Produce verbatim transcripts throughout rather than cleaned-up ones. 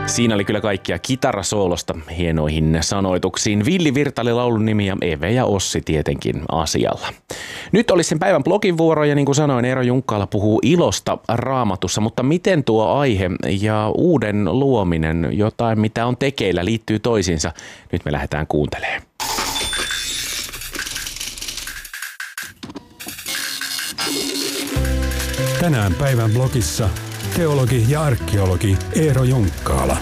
Siinä oli kyllä kaikkia kitarasoolosta hienoihin sanoituksiin. Villi Virta oli laulun nimi ja Eve ja Ossi tietenkin asialla. Nyt olisi sen päivän blogin vuoro ja niin kuin sanoin, Eero Junkkaala puhuu ilosta Raamatussa, mutta miten tuo aihe ja uuden luominen, jotain mitä on tekeillä, liittyy toisiinsa? Nyt me lähdetään kuuntelemaan. Tänään päivän blogissa teologi ja arkeologi Eero Junkkaala.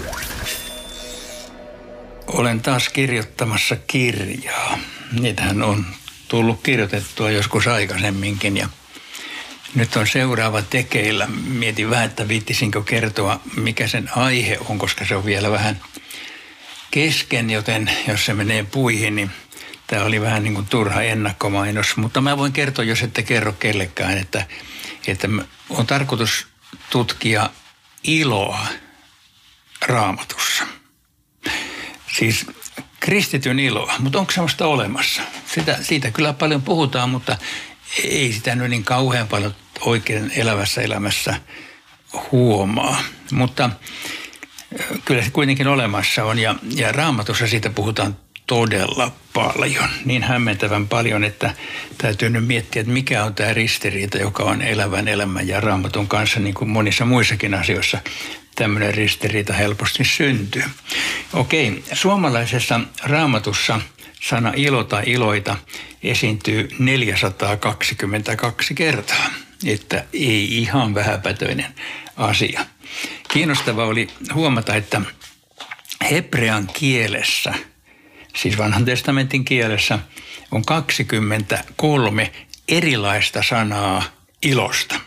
Olen taas kirjoittamassa kirjaa. Niitähän on tullut kirjoitettua joskus aikaisemminkin ja nyt on seuraava tekeillä. Mietin vähän, että viittisinkö kertoa, mikä sen aihe on, koska se on vielä vähän kesken, joten jos se menee puihin, niin tämä oli vähän niin kuin turha ennakkomainos. Mutta mä voin kertoa, jos ette kerro kellekään, että, että on tarkoitus tutkia iloa Raamatussa. Siis kristityn iloa, mutta onko sellaista olemassa? Sitä, siitä kyllä paljon puhutaan, mutta ei sitä nyt niin kauhean paljon oikein elävässä elämässä huomaa. Mutta kyllä se kuitenkin olemassa on ja, ja Raamatussa siitä puhutaan todella paljon. Niin hämmentävän paljon, että täytyy nyt miettiä, että mikä on tämä ristiriita, joka on elävän elämän ja Raamatun kanssa, niin kuin monissa muissakin asioissa tämmöinen ristiriita helposti syntyy. Okei, suomalaisessa Raamatussa sana ilo tai iloita esiintyy neljäsataakaksikymmentäkaksi kertaa, että ei ihan vähäpätöinen asia. Kiinnostavaa oli huomata, että hebrean kielessä, siis vanhan testamentin kielessä, on kaksikymmentäkolme erilaista sanaa ilosta.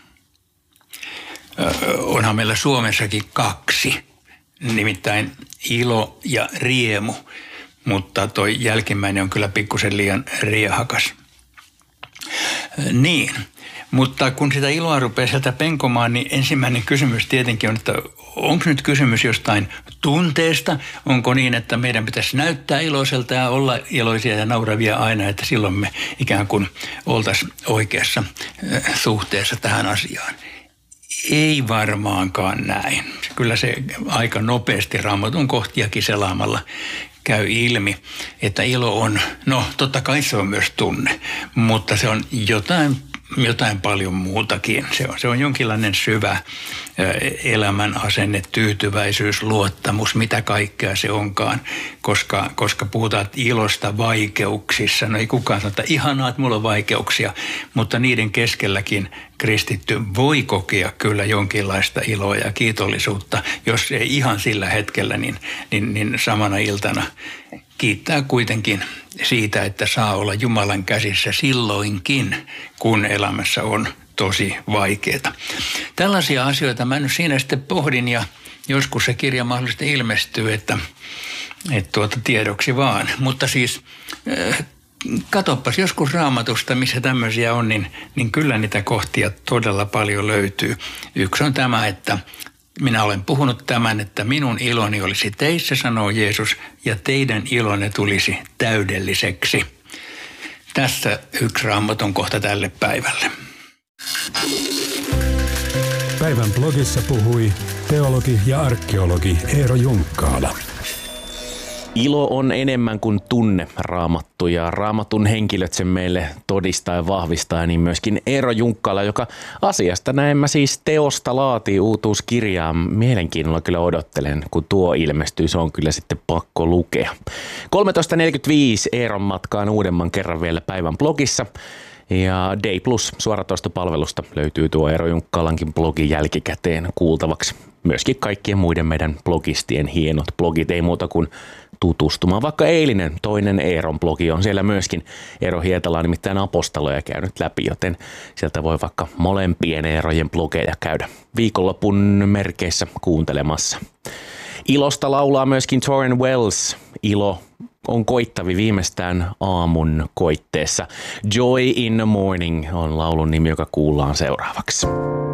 Onhan meillä Suomessakin kaksi, nimittäin ilo ja riemu, mutta toi jälkimmäinen on kyllä pikkusen liian riehakas. Niin, mutta kun sitä iloa rupeaa sieltä penkomaan, niin ensimmäinen kysymys tietenkin on, että onko nyt kysymys jostain tunteesta? Onko niin, että meidän pitäisi näyttää iloiselta ja olla iloisia ja nauravia aina, että silloin me ikään kuin oltaisiin oikeassa suhteessa tähän asiaan? Ei varmaankaan näin. Kyllä se aika nopeasti Raamatun kohtiakin selaamalla käy ilmi, että ilo on, no totta kai se on myös tunne, mutta se on jotain, jotain paljon muutakin. Se on, se on jonkinlainen syvä elämän asenne, tyytyväisyys, luottamus, mitä kaikkea se onkaan, koska, koska puhutaan ilosta vaikeuksissa. No ei kukaan sano, että ihanaa, että mulla on vaikeuksia, mutta niiden keskelläkin kristitty voi kokea kyllä jonkinlaista iloa ja kiitollisuutta, jos ei ihan sillä hetkellä, niin, niin, niin samana iltana kiittää kuitenkin siitä, että saa olla Jumalan käsissä silloinkin, kun elämässä on tosi vaikeaa. Tällaisia asioita mä nyt siinä sitten pohdin ja joskus se kirja mahdollisesti ilmestyy, että, että tuota tiedoksi vaan. Mutta siis äh, katoppas joskus Raamatusta, missä tämmöisiä on, niin, niin kyllä niitä kohtia todella paljon löytyy. Yksi on tämä, että minä olen puhunut tämän, että minun iloni olisi teissä, sanoo Jeesus, ja teidän ilonne tulisi täydelliseksi. Tässä yksi Raamatun kohta tälle päivälle. Päivän blogissa puhui teologi ja arkeologi Eero Junkkaala. Ilo on enemmän kuin tunne, Raamattu, ja Raamatun henkilöt sen meille todistaa ja vahvistaa, niin myöskin Eero Junkkaala, joka asiasta näemmä siis teosta laatii uutuuskirjaa. Mielenkiinnolla kyllä odottelen, kun tuo ilmestyy, se on kyllä sitten pakko lukea. kolmetoista neljäkymmentäviisi Eeron matkaan uudemman kerran vielä päivän blogissa. Ja Day Plus suoratoistopalvelusta löytyy tuo Eero Junkkaalankin blogi jälkikäteen kuultavaksi. Myöskin kaikkien muiden meidän blogistien hienot blogit, ei muuta kuin tutustumaan. Vaikka eilinen toinen Eeron blogi on siellä myöskin. Eero Hietala on nimittäin apostoloja käynyt läpi, joten sieltä voi vaikka molempien Eerojen blogeja käydä viikonlopun merkeissä kuuntelemassa. Ilosta laulaa myöskin Tauren Wells. Ilo on koittavi viimeistään aamun koitteessa. Joy in the Morning on laulun nimi, joka kuullaan seuraavaksi.